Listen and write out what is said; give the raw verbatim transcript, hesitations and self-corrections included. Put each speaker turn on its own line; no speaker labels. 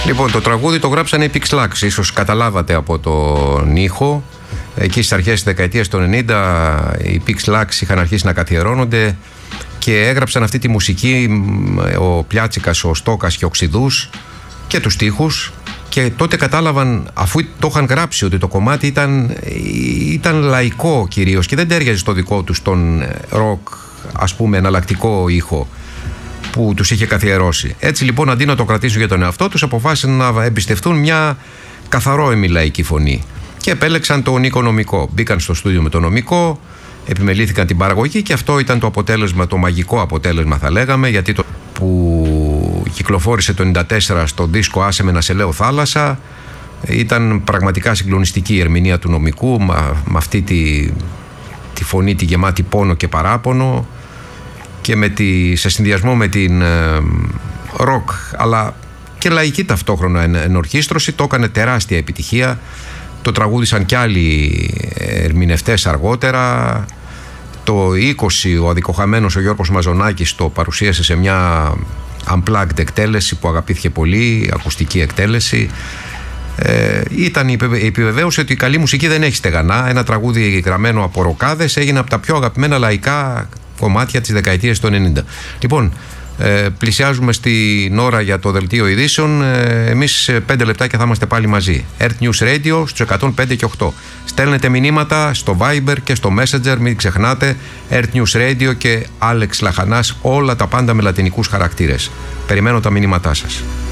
Λοιπόν, το τραγούδι το γράψανε οι Pixlax. Ίσως καταλάβατε από τον ήχο. Εκεί στις αρχές της δεκαετίας του ενενήντα οι Pixlax είχαν αρχίσει να καθιερώνονται και έγραψαν αυτή τη μουσική ο Πλιάτσικας, ο Στόκας και ο Ξηδούς και τους στίχους. Και τότε κατάλαβαν, αφού το είχαν γράψει, ότι το κομμάτι ήταν, ήταν λαϊκό κυρίως και δεν τέριαζε στο δικό τους τον ροκ, ας πούμε, εναλλακτικό ήχο που τους είχε καθιερώσει. Έτσι λοιπόν, αντί να το κρατήσουν για τον εαυτό τους, αποφάσισαν να εμπιστευτούν μια καθαρόαιμη λαϊκή φωνή και επέλεξαν τον Νίκο Νομικό. Μπήκαν στο στούντιο με τον Νομικό, επιμελήθηκαν την παραγωγή και αυτό ήταν το αποτέλεσμα, το μαγικό αποτέλεσμα θα λέγαμε, γιατί το που κυκλοφόρησε το ενενήντα τέσσερα στο δίσκο «Άσε με να σε λέω θάλασσα» ήταν πραγματικά συγκλονιστική η ερμηνεία του Νομικού με, με αυτή τη, τη φωνή τη γεμάτη πόνο και παράπονο και με τη, σε συνδυασμό με την ε, ροκ αλλά και λαϊκή ταυτόχρονα εν, ενορχήστρωση. Το έκανε τεράστια επιτυχία, το τραγούδισαν κι άλλοι ερμηνευτές αργότερα. Το είκοσι ο αδικοχαμένος ο Γιώργος Μαζονάκης το παρουσίασε σε μια unplugged εκτέλεση που αγαπήθηκε πολύ, ακουστική εκτέλεση. Ε, ήταν η επιβεβαίωση ότι η καλή μουσική δεν έχει στεγανά. Ένα τραγούδι γραμμένο από ροκάδες έγινε από τα πιο αγαπημένα λαϊκά κομμάτια της δεκαετίας του ενενήντα. Λοιπόν, ε, πλησιάζουμε στην ώρα για το δελτίο ειδήσεων. Ε, εμείς πέντε λεπτάκια θα είμαστε πάλι μαζί. Earth News Radio στους εκατόν πέντε και οκτώ. Στέλνετε μηνύματα στο Viber και στο Messenger, μην ξεχνάτε. Earth News Radio και Άλεξ Λαχανάς, όλα τα πάντα με λατινικούς χαρακτήρες. Περιμένω τα μηνύματά σας.